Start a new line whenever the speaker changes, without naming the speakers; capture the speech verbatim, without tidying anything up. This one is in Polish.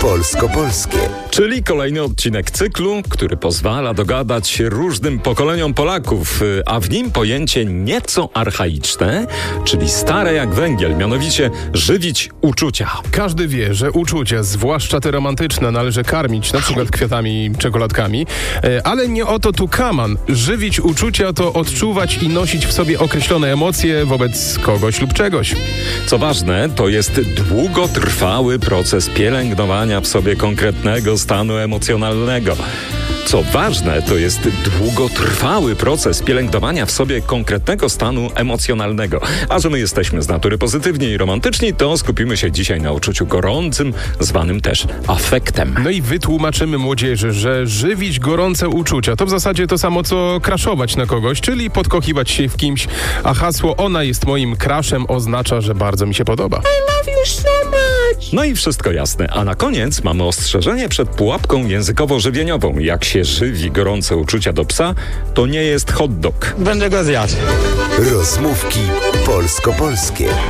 polsko-polskie.
Czyli kolejny odcinek cyklu, który pozwala dogadać się różnym pokoleniom Polaków, a w nim pojęcie nieco archaiczne, czyli stare jak węgiel, mianowicie żywić uczucia.
Każdy wie, że uczucia, zwłaszcza te romantyczne, należy karmić na przykład kwiatami i czekoladkami, ale nie o to tu kaman. Żywić uczucia to odczuwać i nosić w sobie określone emocje wobec kogoś lub czegoś.
Co ważne, to jest długotrwały proces pielęgnowania w sobie konkretnego stanu emocjonalnego. Co ważne, to jest długotrwały proces pielęgnowania w sobie konkretnego stanu emocjonalnego. A że my jesteśmy z natury pozytywni i romantyczni, to skupimy się dzisiaj na uczuciu gorącym, zwanym też afektem.
No i wytłumaczymy młodzieży, że żywić gorące uczucia to w zasadzie to samo, co crashować na kogoś, czyli podkochiwać się w kimś, a hasło "ona jest moim crashem" oznacza, że bardzo mi się podoba.
I love you so much.
No i wszystko jasne. A na koniec mamy ostrzeżenie przed pułapką językowo-żywieniową. Jak się żywi gorące uczucia do psa, to nie jest hot dog.
Będę go zjadł.
Rozmówki polsko-polskie.